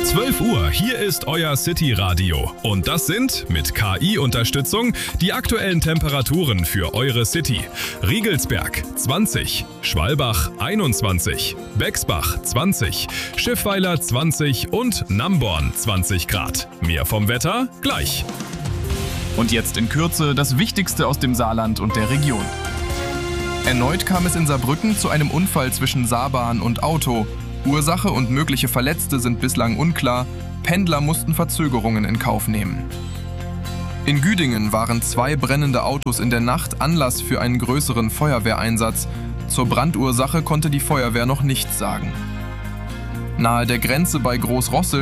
12 Uhr, hier ist euer City-Radio. Und das sind, mit KI-Unterstützung, die aktuellen Temperaturen für eure City. Riegelsberg 20, Schwalbach 21, Bexbach 20, Schiffweiler 20 und Namborn 20 Grad. Mehr vom Wetter gleich. Und jetzt in Kürze das Wichtigste aus dem Saarland und der Region. Erneut kam es in Saarbrücken zu einem Unfall zwischen Saarbahn und Auto. Ursache und mögliche Verletzte sind bislang unklar. Pendler mussten Verzögerungen in Kauf nehmen. In Güdingen waren 2 brennende Autos in der Nacht Anlass für einen größeren Feuerwehreinsatz. Zur Brandursache konnte die Feuerwehr noch nichts sagen. Nahe der Grenze bei Großrossel